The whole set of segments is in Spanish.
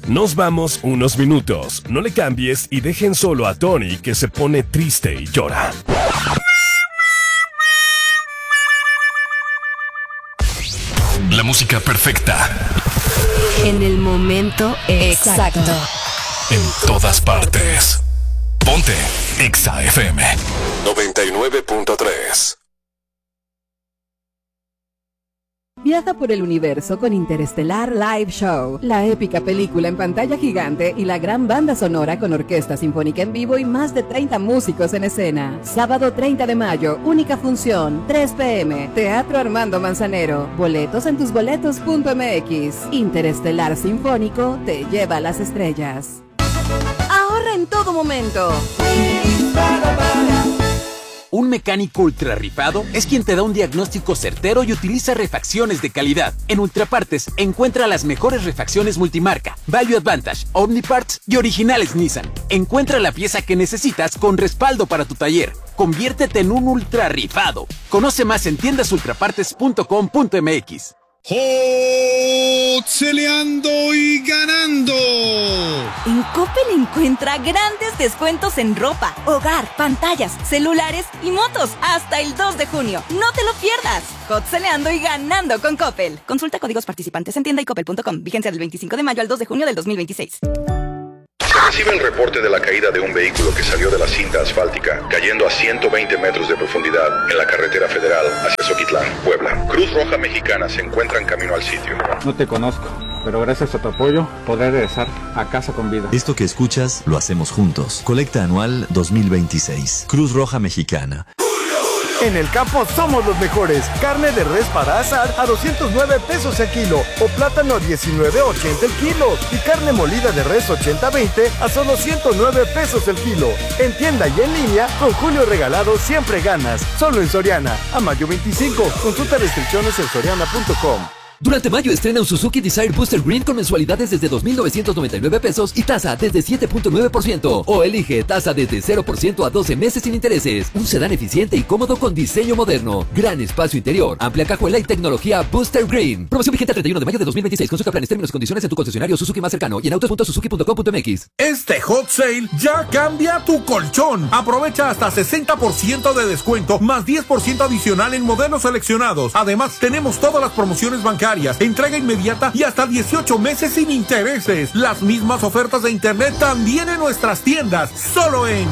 Nos vamos unos minutos. No le cambies y dejen solo a Tony, que se pone triste y llora. La música perfecta. En el momento exacto. En todas partes. Ponte Exa FM 99.3. Viaja por el universo con Interestelar Live Show, la épica película en pantalla gigante y la gran banda sonora con orquesta sinfónica en vivo y más de 30 músicos en escena. Sábado 30 de mayo, única función, 3 p.m, Teatro Armando Manzanero. Boletos en tusboletos.mx. Interestelar Sinfónico te lleva a las estrellas. Ahorra en todo momento. Un mecánico ultra rifado es quien te da un diagnóstico certero y utiliza refacciones de calidad. En Ultrapartes encuentra las mejores refacciones multimarca, Value Advantage, Omniparts y originales Nissan. Encuentra la pieza que necesitas con respaldo para tu taller. Conviértete en un ultra rifado. Conoce más en tiendasultrapartes.com.mx. ¡Celeando y ganando! En Coppel encuentra grandes descuentos en ropa, hogar, pantallas, celulares y motos hasta el 2 de junio. ¡No te lo pierdas! Celeando y ganando con Coppel. Consulta códigos participantes en tienda y coppel.com. Vigencia del 25 de mayo al 2 de junio del 2026. Se recibe el reporte de la caída de un vehículo que salió de la cinta asfáltica, cayendo a 120 metros de profundidad en la carretera federal hacia Zoquitlán, Puebla. Cruz Roja Mexicana se encuentra en camino al sitio. No te conozco, pero gracias a tu apoyo podré regresar a casa con vida. Esto que escuchas lo hacemos juntos. Colecta anual 2026. Cruz Roja Mexicana. En el campo somos los mejores. Carne de res para asar a 209 pesos el kilo o plátano a 19.80 el kilo y carne molida de res 80-20 a solo 109 pesos el kilo. En tienda y en línea, con Julio Regalado siempre ganas. Solo en Soriana. A mayo 25. Consulta restricciones en soriana.com. Durante mayo estrena un Suzuki Desire Booster Green con mensualidades desde 2,999 pesos y tasa desde 7.9%. O elige tasa desde 0% a 12 meses sin intereses. Un sedán eficiente y cómodo con diseño moderno. Gran espacio interior, amplia cajuela y tecnología Booster Green. Promoción vigente al 31 de mayo de 2026. Consulta planes, términos y condiciones en tu concesionario Suzuki más cercano y en autos.suzuki.com.mx. Este hot sale ya cambia tu colchón. Aprovecha hasta 60% de descuento más 10% adicional en modelos seleccionados. Además, tenemos todas las promociones bancarias, entrega inmediata y hasta 18 meses sin intereses. Las mismas ofertas de internet también en nuestras tiendas, solo en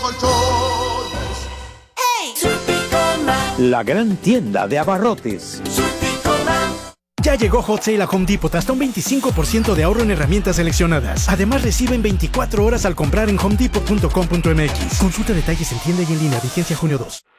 la gran tienda de abarrotes. Ya llegó Hot Sale a Home Depot, hasta un 25% de ahorro en herramientas seleccionadas. Además, reciben 24 horas al comprar en homedepot.com.mx. Consulta detalles en tienda y en línea, vigencia junio 2.